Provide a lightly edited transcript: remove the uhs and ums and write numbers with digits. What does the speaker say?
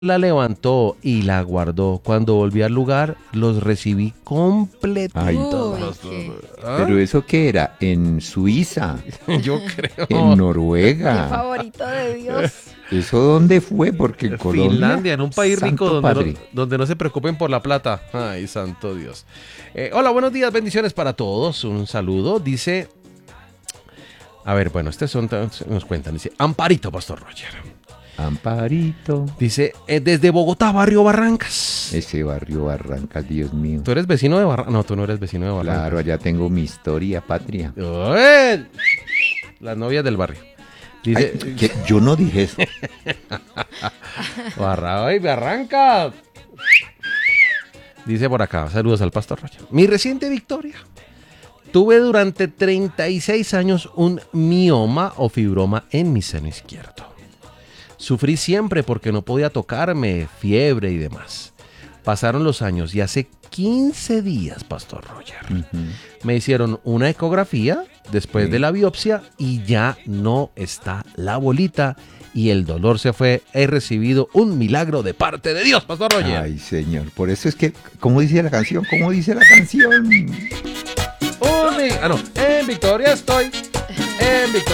la levantó y la guardó. Cuando volví al lugar, los recibí completitos. Ay, ¿Ah? ¿pero eso qué era? ¿En Suiza? Yo creo. ¿En El Noruega? favorito de Dios. ¿Eso dónde fue? Porque en Colombia... Finlandia, en un país rico Santo Padre. donde no se preocupen por la plata. Ay, santo Dios. Hola, buenos días, bendiciones para todos. Un saludo. Dice... A ver, bueno, nos cuentan. Dice, Amparito, Pastor Roger. Amparito. Dice, desde Bogotá, Barrio Barrancas. Ese barrio Barrancas, Dios mío. ¿Tú eres vecino de Barrancas? No, tú no eres vecino de Barrancas. Claro, allá tengo mi historia patria. ¡Uy! Las novias del barrio. Dice, Ay, que yo no dije eso. Barrancas. Dice por acá, saludos al Pastor Roger. Mi reciente victoria. Tuve durante 36 años un mioma o fibroma en mi seno izquierdo. Sufrí siempre porque no podía tocarme, fiebre y demás. Pasaron los años y hace 15 días, Pastor Roger, me hicieron una ecografía después de la biopsia y ya no está la bolita y el dolor se fue. He recibido un milagro de parte de Dios, Pastor Roger. Ay, señor. Por eso es que, ¿cómo dice la canción? ¿Cómo dice la canción? En victoria estoy. En victoria.